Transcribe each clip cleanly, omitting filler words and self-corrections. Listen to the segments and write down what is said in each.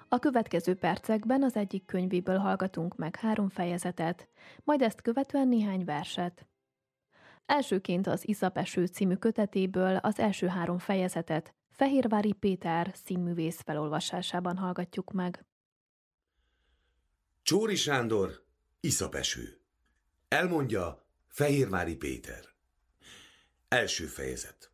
A következő percekben az egyik könyvéből hallgatunk meg 3 fejezetet, majd ezt követően néhány verset. Elsőként az Iszapeső című kötetéből az első 3 fejezetet Fehérvári Péter színművész felolvasásában hallgatjuk meg. Csoóri Sándor, Iszapeső. Elmondja Fehérvári Péter. Első fejezet.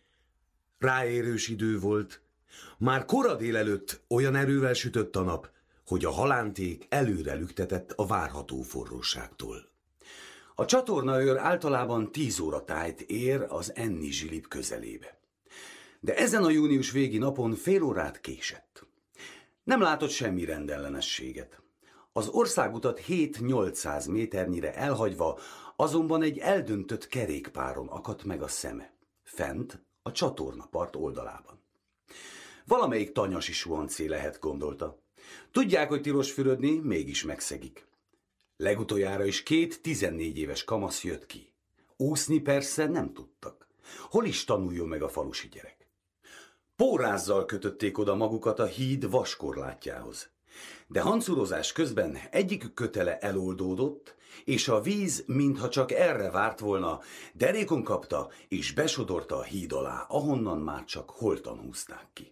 Ráérős idő volt, már kora délelőtt olyan erővel sütött a nap, hogy a halánték előre lüktetett a várható forróságtól. A csatornaőr általában 10 óra tájt ér az Enni zsilip közelébe. De ezen a június végi napon fél órát késett. Nem látott semmi rendellenességet. Az országutat 7-800 méternyire elhagyva azonban egy eldöntött kerékpáron akadt meg a szeme, fent a csatornapart oldalában. Valamelyik tanyasi suancé lehet, gondolta. Tudják, hogy tilos fürödni, mégis megszegik. Legutoljára is 2 14 éves kamasz jött ki. Úszni persze nem tudtak. Hol is tanuljon meg a falusi gyerek? Pórázzal kötötték oda magukat a híd vaskorlátjához. De hancurozás közben egyikük kötele eloldódott, és a víz, mintha csak erre várt volna, derékon kapta és besodorta a híd alá, ahonnan már csak holtan húzták ki.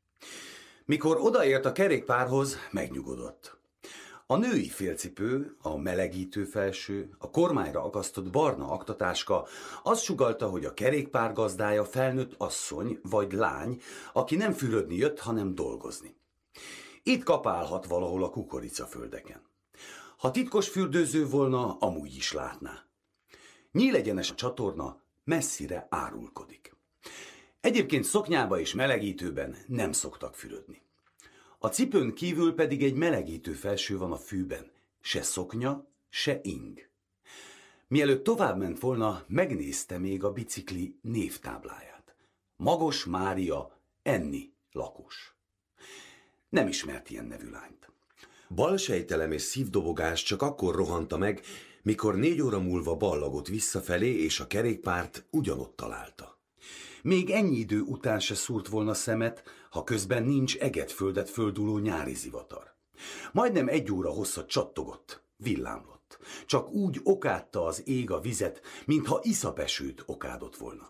Mikor odaért a kerékpárhoz, megnyugodott. A női félcipő, a melegítő felső, a kormányra akasztott barna aktatáska azt sugallta, hogy a kerékpár gazdája felnőtt asszony vagy lány, aki nem fürödni jött, hanem dolgozni. Itt kapálhat valahol a kukoricaföldeken. Ha titkos fürdőző volna, amúgy is látná. Nyílegyenes a csatorna messzire árulkodik. Egyébként szoknyába és melegítőben nem szoktak fürödni. A cipőn kívül pedig egy melegítő felső van a fűben, se szoknya, se ing. Mielőtt továbbment volna, megnézte még a bicikli névtábláját. Magos Mária, Enni lakos. Nem ismert ilyen nevű lányt. Balsejtelem és szívdobogás csak akkor rohanta meg, mikor 4 óra múlva ballagott visszafelé, és a kerékpárt ugyanott találta. Még ennyi idő után se szúrt volna szemet, ha közben nincs egetföldet földuló nyári zivatar. Majdnem 1 óra hosszat csattogott, villámlott. Csak úgy okádta az ég a vizet, mintha iszapesőt okádott volna.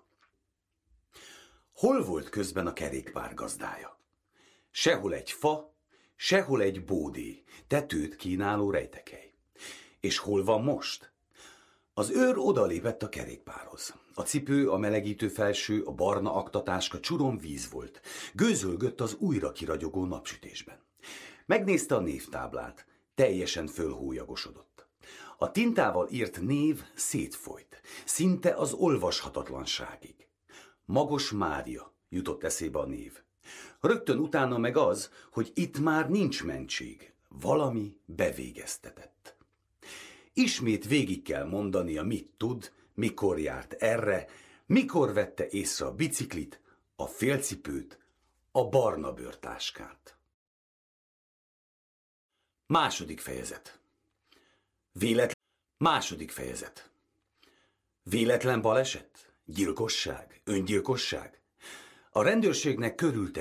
Hol volt közben a kerékpár gazdája? Sehol egy fa, sehol egy bódé, tetőt kínáló rejtekhely. És hol van most? Az őr odalépett a kerékpárhoz. A cipő, a melegítő felső, a barna aktatáska csurom víz volt. Gőzölgött az újra kiragyogó napsütésben. Megnézte a névtáblát, teljesen fölhólyagosodott. A tintával írt név szétfolyt, szinte az olvashatatlanságig. Magos Mária jutott eszébe a név. Rögtön utána meg az, hogy itt már nincs mentség, valami bevégeztetett. Ismét végig kell mondania, mit tud, mikor járt erre, mikor vette észre a biciklit, a félcipőt, a barna bőrtáskát. Második fejezet. Második fejezet. Véletlen baleset? Gyilkosság? Öngyilkosság? A rendőrségnek körültekintően